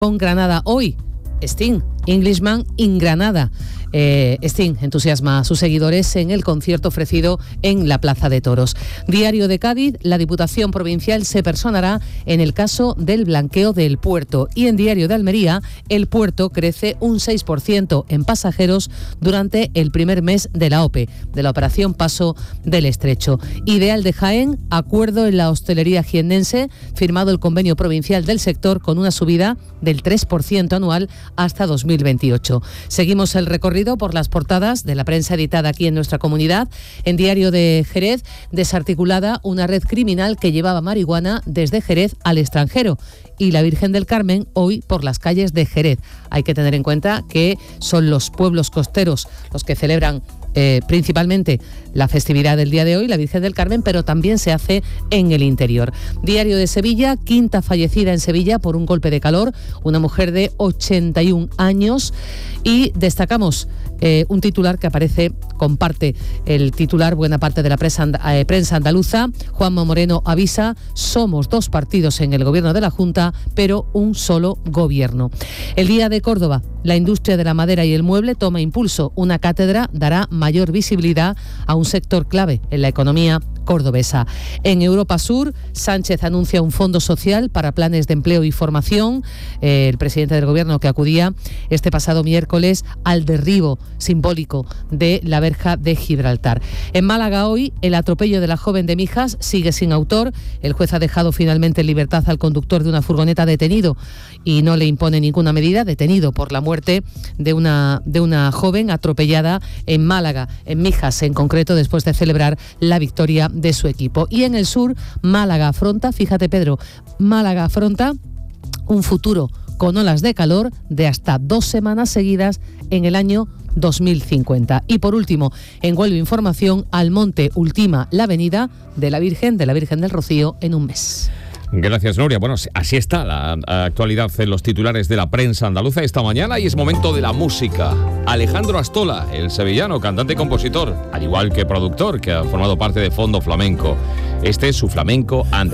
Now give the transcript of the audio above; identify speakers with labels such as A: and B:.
A: con Granada. Hoy, Sting, Englishman in Granada. Sting entusiasma a sus seguidores en el concierto ofrecido en la Plaza de Toros. Diario de Cádiz, la Diputación Provincial se personará en el caso del blanqueo del puerto. Y en Diario de Almería, el puerto crece un 6% en pasajeros durante el primer mes de la OPE, de la Operación Paso del Estrecho. Ideal de Jaén, acuerdo en la hostelería jiennense, firmado el convenio provincial del sector con una subida del 3% anual hasta 2028. Seguimos el recorrido por las portadas de la prensa editada aquí en nuestra comunidad. En Diario de Jerez, desarticulada una red criminal que llevaba marihuana desde Jerez al extranjero. Y la Virgen del Carmen hoy por las calles de Jerez. Hay que tener en cuenta que son los pueblos costeros los que celebran principalmente la festividad del día de hoy, la Virgen del Carmen, pero también se hace en el interior. Diario de Sevilla, quinta fallecida en Sevilla por un golpe de calor, una mujer de 81 años. Y destacamos un titular que comparte el titular buena parte de la prensa andaluza. Juanma Moreno avisa: somos dos partidos en el gobierno de la Junta, pero un solo gobierno. El Día de Córdoba, la industria de la madera y el mueble toma impulso. Una cátedra dará mayor visibilidad a un sector clave en la economía cordobesa. En Europa Sur, Sánchez anuncia un fondo social para planes de empleo y formación. El presidente del gobierno que acudía este pasado miércoles al derribo simbólico de la verja de Gibraltar. En Málaga hoy, el atropello de la joven de Mijas sigue sin autor. El juez ha dejado finalmente en libertad al conductor de una furgoneta detenido y no le impone ninguna medida, detenido por la muerte de una joven atropellada en Málaga, en Mijas en concreto, después de celebrar la victoria de su equipo. Y en el sur, Málaga afronta, fíjate Pedro, Málaga afronta un futuro con olas de calor de hasta 2 semanas seguidas en el año 2050. Y por último, en Huelva Información, Almonte ultima la avenida de la Virgen del Rocío en un mes.
B: Gracias, Nuria. Bueno, así está la actualidad en los titulares de la prensa andaluza esta mañana y es momento de la música. Alejandro Astola, el sevillano, cantante y compositor, al igual que productor, que ha formado parte de Fondo Flamenco. Este es su flamenco